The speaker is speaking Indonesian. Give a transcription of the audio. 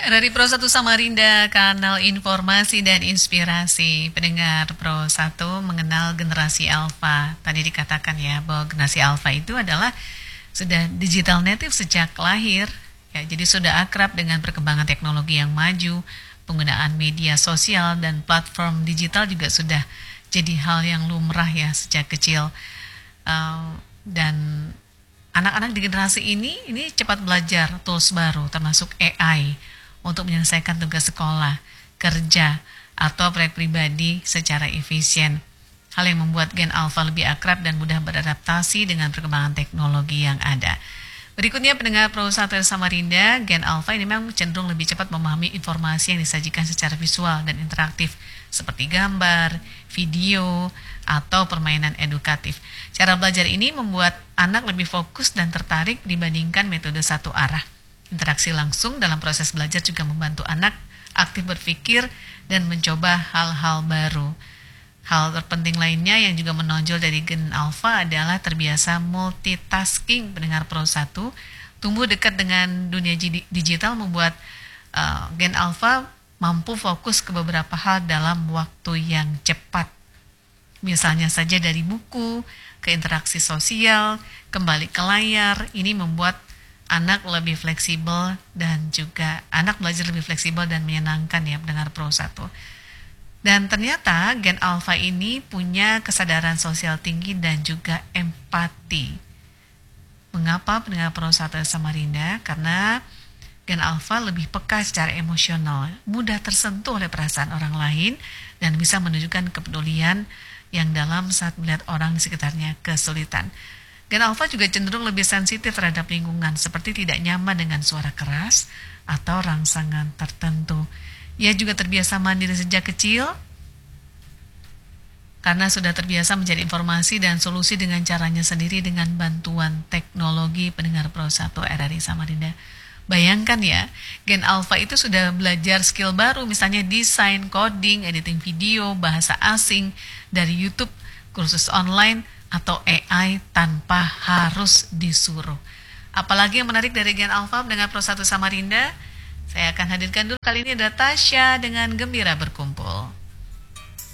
Dari Pro 1 Samarinda, kanal informasi dan inspirasi. Pendengar Pro 1 mengenal generasi Alpha. Tadi dikatakan ya bahwa generasi Alpha itu adalah sudah digital native sejak lahir. Ya, jadi sudah akrab dengan perkembangan teknologi yang maju, penggunaan media sosial dan platform digital juga sudah jadi hal yang lumrah ya sejak kecil. Dan anak-anak di generasi ini cepat belajar tools baru termasuk AI untuk menyelesaikan tugas sekolah, kerja, atau proyek pribadi secara efisien. Hal yang membuat Gen Alpha lebih akrab dan mudah beradaptasi dengan perkembangan teknologi yang ada. Berikutnya pendengar Pro 1 Samarinda, Gen Alpha ini memang cenderung lebih cepat memahami informasi yang disajikan secara visual dan interaktif seperti gambar, video, atau permainan edukatif. Cara belajar ini membuat anak lebih fokus dan tertarik dibandingkan metode satu arah. Interaksi langsung dalam proses belajar juga membantu anak aktif berpikir dan mencoba hal-hal baru. Hal terpenting lainnya yang juga menonjol dari Gen Alpha adalah terbiasa multitasking. Pendengar Pro 1, tumbuh dekat dengan dunia digital membuat Gen Alpha mampu fokus ke beberapa hal dalam waktu yang cepat. Misalnya saja dari buku, ke interaksi sosial, kembali ke layar. Ini membuat anak lebih fleksibel dan juga anak belajar lebih fleksibel dan menyenangkan ya pendengar Pro 1. Dan ternyata Gen Alpha ini punya kesadaran sosial tinggi dan juga empati. Mengapa pendengar Pro 1 Samarinda? Karena Gen Alpha lebih peka secara emosional, mudah tersentuh oleh perasaan orang lain dan bisa menunjukkan kepedulian yang dalam saat melihat orang di sekitarnya kesulitan. Gen Alpha juga cenderung lebih sensitif terhadap lingkungan, seperti tidak nyaman dengan suara keras atau rangsangan tertentu. Ia juga terbiasa mandiri sejak kecil, karena sudah terbiasa mencari informasi dan solusi dengan caranya sendiri dengan bantuan teknologi. Pendengar Pro 1 RRI Samarinda. Bayangkan ya, Gen Alpha itu sudah belajar skill baru, misalnya desain, coding, editing video, bahasa asing, dari YouTube, kursus online, atau AI tanpa harus disuruh. Apalagi yang menarik dari Gen Alpha dengan Pro 1 Samarinda, saya akan hadirkan dulu kali ini ada Tasya dengan Gembira Berkumpul.